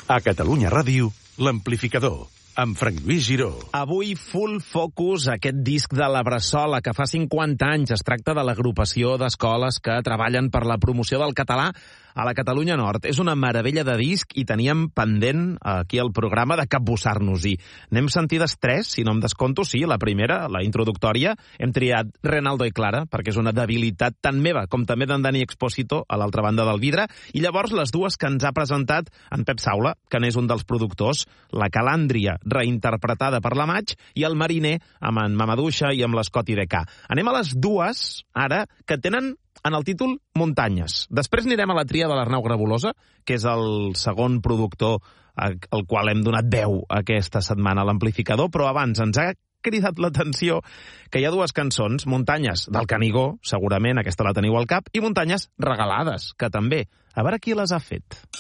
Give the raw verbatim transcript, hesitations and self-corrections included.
A Catalunya Ràdio, l'Amplificador, amb Frank Lluís Giró. Avui, full focus, aquest disc de la Bressola, que fa cinquanta anys. Es tracta de l'agrupació d'escoles que treballen per la promoció del català a la Catalunya Nord. És una meravella de disc i teníem pendent aquí al programa de capbussar-nos-hi. N'hem sentides tres, si no em desconto, sí, la primera, la introductòria, hem triat Renaldo i Clara, perquè és una debilitat tan meva com també d'en Dani Expósito, a l'altra banda del vidre, i llavors les dues que ens ha presentat en Pep Saula, que n'és un dels productors, la Calàndria, reinterpretada per la Maig, i el Mariner, amb en Mamaduixa i amb l'Escot I D K. Anem a les dues, ara, que tenen en el títol Muntanyes. Després anirem a la tria de l'Arnau Grabolosa, que és el segon productor al qual hem donat veu aquesta setmana a l'Amplificador, però abans ens ha cridat l'atenció que hi ha dues cançons, Muntanyes del Canigó, segurament aquesta la teniu al cap, i Muntanyes regalades, que també. A veure qui les ha fet.